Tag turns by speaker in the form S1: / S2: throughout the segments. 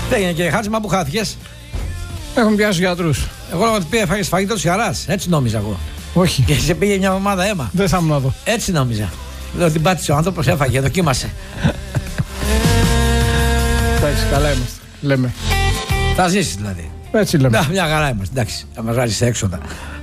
S1: Δεν είναι και Χάτζημα που χάθηκες.
S2: Έχουν πιάσει γιατρούς.
S1: Εγώ ότι πήγε φάγες φαγητό της χαράς. Έτσι νόμιζα εγώ.
S2: Όχι.
S1: Και σε πήγε μια εβδομάδα αίμα.
S2: Δεν θα ήμουν εδώ.
S1: Έτσι νόμιζα. Λέω την πάτησε ο άνθρωπος, έφαγε, δοκίμασε.
S2: Εντάξει, καλά είμαστε. Λέμε.
S1: Θα ζήσεις δηλαδή.
S2: Έτσι λέμε.
S1: Να, μια χαρά είμαστε. Εντάξει, θα μας βάζεις έξοδα.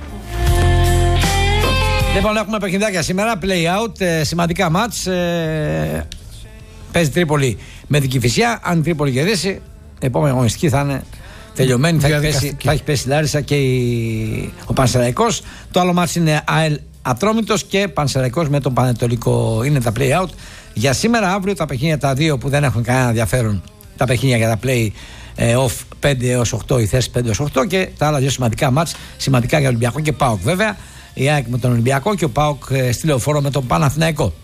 S1: Λοιπόν, έχουμε παιχνιδάκια σήμερα. Play out, σημαντικά μάτς. Παίζει Τρίπολη με την Κηφισιά. Αν η Τρίπολη κερδίσει, η επόμενη αγωνιστική θα είναι τελειωμένη. Θα έχει πέσει η Λάρισα και ο Πανσεραϊκός. Το άλλο μάτς είναι ΑΕΛ Ατρόμητος και Πανσεραϊκός με τον Πανετολικό. Είναι τα play out για σήμερα. Αύριο τα παιχνίδια τα δύο που δεν έχουν κανένα ενδιαφέρον. Τα παιχνίδια για τα play off 5 έως 8, η θέση 5 έως 8 και τα άλλα δύο σημαντικά μάτς. Σημαντικά για Ολυμπιακό και ΠΑΟΚ βέβαια. Η ΑΕΚ με τον Ολυμπιακό και ο ΠΑΟΚ στη Λεωφόρο με τον Παναθηναϊκό.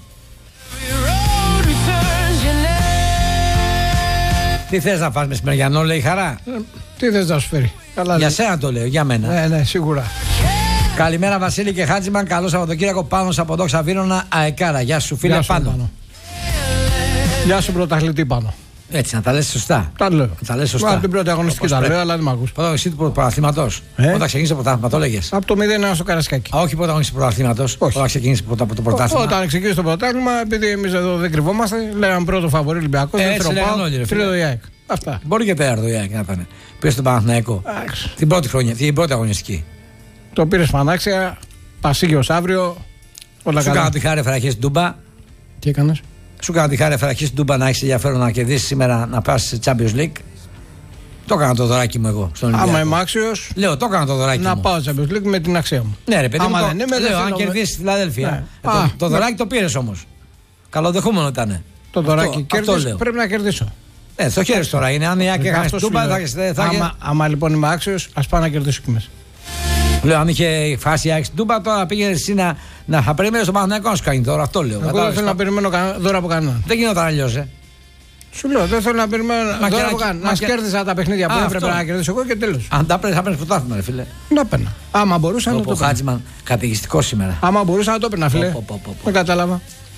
S1: Τι θες να φας μεσημεριανό, λέει Χαρά?
S2: Τι θες να σου φέρει? Καλά,
S1: για σένα το λέω, για μένα.
S2: Ναι, σίγουρα.
S1: Καλημέρα Βασίλη και Χάτζημαν. Καλό Σαββατοκύριακο. Πάνος από Δόξα Βύρωνα, Αεκάρα. Γεια σου φίλε. Πάνω.
S2: Γεια σου πρωταθλητή Πάνω.
S1: Έτσι, να τα λες σωστά.
S2: Τα λέω.
S1: Τα λες σωστά.
S2: Την πρώτη αγωνιστική τα λέω, αλλά δεν μ' ακούς.
S1: Πότε εσύ του πρωταθλήματος? Όταν ξεκίνησε το πρωτάθλημα, το έλεγες?
S2: Από το 0 στο Καρασκάκι.
S1: Όχι, πότε αγωνιστική πρωταθλήματος. Όταν ξεκίνησε από το πρωτάθλημα.
S2: Όταν ξεκίνησε το πρωτάθλημα, επειδή εμείς εδώ δεν κρυβόμαστε, λέγαμε πρώτο φαβορί Ολυμπιακό.
S1: Έτσι λέγανε όλοι.
S2: Τρίτο η ΑΕΚ. Αυτά.
S1: Μπορεί και τέταρτο η ΑΕΚ να ήταν. Πήρε στον Παναθηναϊκό. Την πρώτη χρονιά, την πρώτη αγωνιστική.
S2: Το πήρε Πανάξια, Πασίγειος αύριο. Όλα
S1: σου κάνω τη χάρη φραχή στην Τούμπα.
S2: Τι έκανες?
S1: Σου κάνω τη χάρη φραχή στην Τούμπα να έχει ενδιαφέρον να κερδίσει σήμερα να πας σε Champions League. Το έκανα το δωράκι μου εγώ στον Ολυμπιακό.
S2: Άμα είμαι άξιος,
S1: λέω, το έκανα το δωράκι
S2: να
S1: μου.
S2: πάω σε Champions League με την αξία μου.
S1: Ναι, ρε παιδί μου.
S2: Λέω,
S1: αν κερδίσει τη Φιλαδέλφια. Το δωράκι το πήρε όμως. Καλοδεχούμενο ήταν.
S2: Το δωράκι κέρδισε. Πρέπει να κερδίσω.
S1: Στο χέρι τώρα είναι. Αν η ΑΕΚ έκανε την Τούμπα, θα.
S2: Άμα λοιπόν είμαι άξιος, ας πάω να κερδίσω και μέσα.
S1: Λέω, αν είχε φάσει η ΑΕΚ στην Τούμπα, τώρα πήγαινε εσύ να θα περίμενε στον Παναθηναϊκό να σου κάνει τώρα. Αυτό λέω.
S2: Εγώ δεν θέλω να περιμένω δώρα από κανέναν.
S1: Δεν γινόταν αλλιώς,
S2: Σου λέω, δεν θέλω να περιμένω δώρα από κανέναν. Να κέρδισα τα παιχνίδια που έπρεπε να κερδίσω εγώ και τέλος.
S1: Αν τα έπρεπε, θα παίρνει πρωτάθλημα, ρε φίλε.
S2: Να παίρνα. Άμα μπορούσα να το
S1: έπαιρνα. Ο Χάτζημαν καταιγιστικό σήμερα.
S2: Άμα μπορούσα να το έπαιρνα, φίλε. Δεν κατάλαβα.